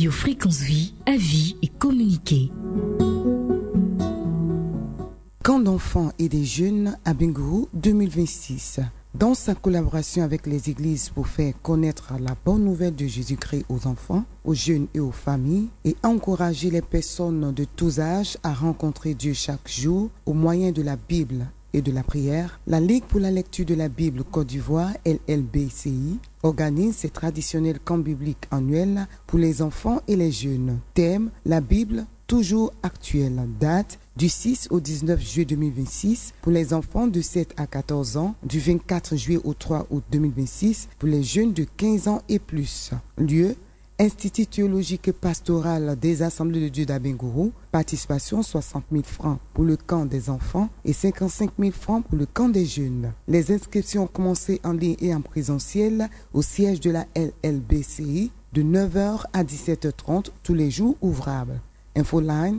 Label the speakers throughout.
Speaker 1: Radio Fréquence Vie, avis et communiquer.
Speaker 2: Camp d'enfants et des jeunes à Bingourou 2026. Dans sa collaboration avec les églises pour faire connaître la bonne nouvelle de Jésus-Christ aux enfants, aux jeunes et aux familles, et encourager les personnes de tous âges à rencontrer Dieu chaque jour au moyen de la Bible et de la prière, la Ligue pour la lecture de la Bible Côte d'Ivoire, LLBCI, organise ses traditionnels camps bibliques annuels pour les enfants et les jeunes. Thème, la Bible toujours actuelle. Date, du 6 au 19 juillet 2026 pour les enfants de 7 à 14 ans, du 24 juillet au 3 août 2026 pour les jeunes de 15 ans et plus. Lieu, Institut théologique et pastoral des Assemblées de Dieu d'Abengourou, participation 60 000 francs pour le camp des enfants et 55 000 francs pour le camp des jeunes. Les inscriptions ont commencé en ligne et en présentiel au siège de la LLBCI de 9h à 17h30 tous les jours ouvrables. Infoline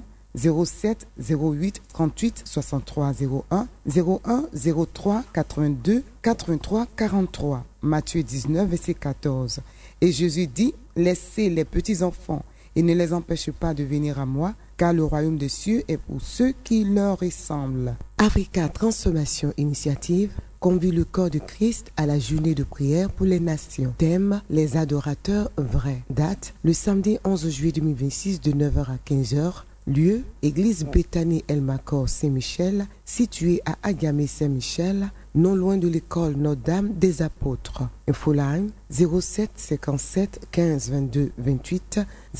Speaker 2: 07 08 38 63 01 01 03 82 83 43. Matthieu 19 verset 14. Et Jésus dit, laissez les petits enfants et ne les empêchez pas de venir à moi, car le royaume des cieux est pour ceux qui leur ressemblent. Africa Transformation Initiative convie le corps de Christ à la journée de prière pour les nations. Thème, les adorateurs vrais. Date, le samedi 11 juillet 2026 de 9h à 15h. Lieu, église Bethany El Makor Saint-Michel, située à Agamé Saint-Michel, non loin de l'école Notre-Dame des Apôtres. Infoline 07 57 15 22 28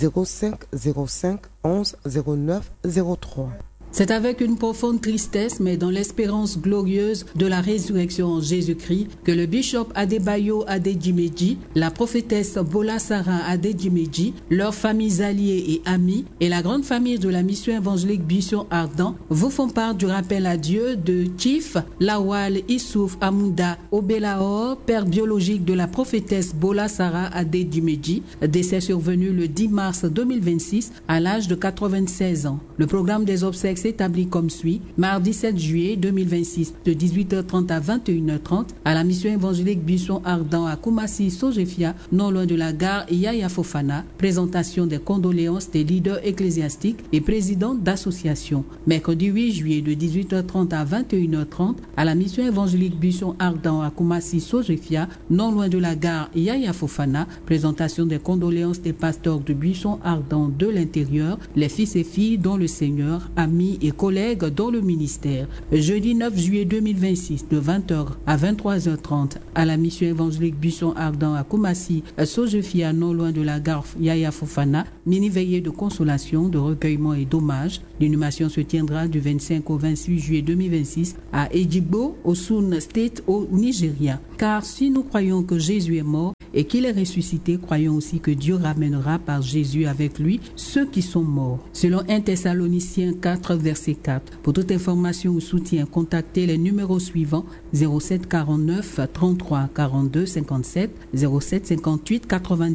Speaker 2: 05 05 11 09 03.
Speaker 3: C'est avec une profonde tristesse, mais dans l'espérance glorieuse de la résurrection en Jésus-Christ, que le bishop Adebayo Adedimeji, la prophétesse Bola Sarah Adedimeji, leurs familles alliées et amis, et la grande famille de la mission évangélique Buisson Ardent vous font part du rappel à Dieu de Chief Lawal Issouf Amouda Obelahor, père biologique de la prophétesse Bola Sarah Adedimeji, décès survenu le 10 mars 2026 à l'âge de 96 ans. Le programme des obsèques s'établit comme suit. Mardi 7 juillet 2026 de 18h30 à 21h30 à la mission évangélique Buisson Ardent à Koumassi Sojefia, non loin de la gare Yaya Fofana. Présentation des condoléances des leaders ecclésiastiques et présidents d'associations. Mercredi 8 juillet de 18h30 à 21h30 à la mission évangélique Buisson Ardent à Koumassi Sojefia, non loin de la gare Yaya Fofana. Présentation des condoléances des pasteurs de Buisson Ardent de l'intérieur, les fils et filles dont le Seigneur, amis et collègues dans le ministère. Jeudi 9 juillet 2026 de 20h à 23h30 à la mission évangélique Buisson Ardent à Koumassi, à Sojefia, non loin de la gare Yaya Fofana, mini-veillée de consolation, de recueillement et d'hommage. L'inhumation se tiendra du 25 au 28 juillet 2026 à Ejigbo, au Sun State, au Nigeria. Car si nous croyons que Jésus est mort et qu'il est ressuscité, croyons aussi que Dieu ramènera par Jésus avec lui ceux qui sont morts. Selon 1 Thessaloniciens 4, verset 4. Pour toute information ou soutien, contactez les numéros suivants 07 49 33 42 57, 07 58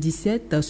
Speaker 3: 97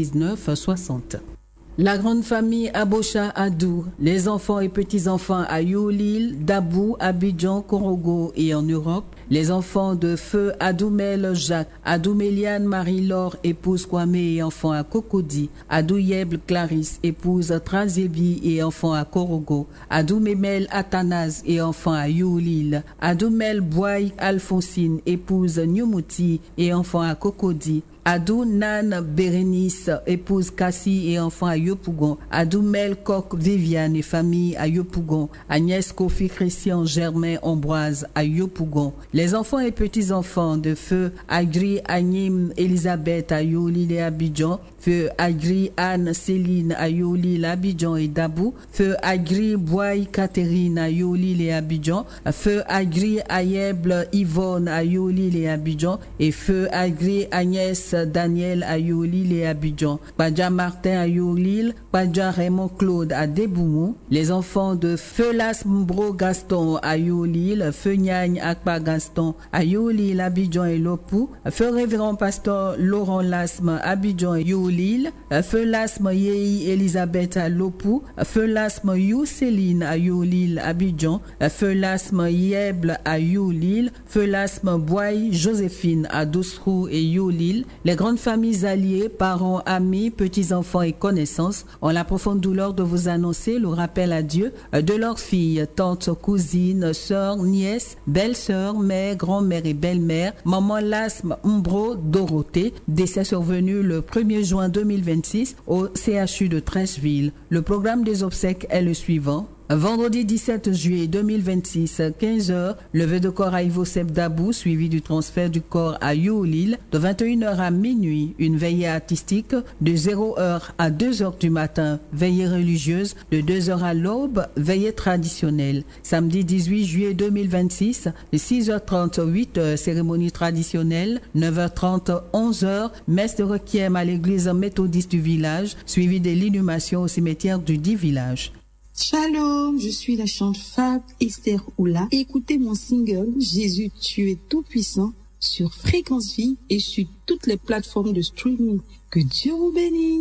Speaker 3: 79 60. La grande famille Abocha Adou, les enfants et petits-enfants à Youlil, Dabou, Abidjan, Korogo et en Europe, les enfants de feu Adoumel Jacques, Adouméliane Marie-Laure, épouse Kwame et enfant à Cocody, Adouyeble Clarisse, épouse Trazébi et enfant à Korogo, Adoumémel Athanase et enfant à Youlil, Adoumel Boy Alphonsine, épouse Nyumuti et enfant à Cocody, Adou Nan Bérénice, épouse Cassie et enfant à Yopougon, Adou Melcoq Viviane et famille à Yopougon, Agnès Kofi Christian Germain Ambroise à Yopougon, les enfants et petits-enfants de feu Agri Agnim Elisabeth à Youlil et Abidjan, feu Agri Anne Céline à Youlil, Abidjan et Dabou, feu Agri Boy Catherine à Youlil et Abidjan, feu Agri Ayeble Yvonne à Youlil et Abidjan et feu Agri Agnès Daniel à Youlil et Abidjan, Padja Martin à Youlil, Padja Raymond Claude à Deboumou, les enfants de Feu Las Mbro Gaston à Youlil, Feu Nyagne Akpa Gaston à Youlil, Abidjan et Lopou, Feu Révérend Pasteur Laurent Lasme Abidjan et Youlil, Feu Lasme Yei Elisabeth à Lopou, Feu Lasme You Céline à Youlil, Abidjan, Feu Lasme Yeble à Youlil, Feu Lasme Boy Joséphine à Doussrou et Youlil, Les grandes familles alliées, parents, amis, petits-enfants et connaissances ont la profonde douleur de vous annoncer le rappel à Dieu de leurs filles, tantes, cousines, sœurs, nièces, belles-sœurs, mères, grand-mères et belles-mères, maman Lasme Mbro Dorothée, décès survenu le 1er juin 2026 au CHU de Trècheville. Le programme des obsèques est le suivant. Vendredi 17 juillet 2026, 15h, levée de corps à Ivo Sebdabou, suivi du transfert du corps à Youlil. De 21h à minuit, une veillée artistique. De 0h à 2h du matin, veillée religieuse. De 2h à l'aube, veillée traditionnelle. Samedi 18 juillet 2026, 6h30, 8h, cérémonie traditionnelle. 9h30, 11h, messe de requiem à l'église méthodiste du village, suivi de l'inhumation au cimetière du dit village.
Speaker 4: Shalom, je suis la chante Fab Esther Oula. Écoutez mon single Jésus, tu es tout puissant sur Fréquence Vie et sur toutes les plateformes de streaming. Que Dieu vous bénisse.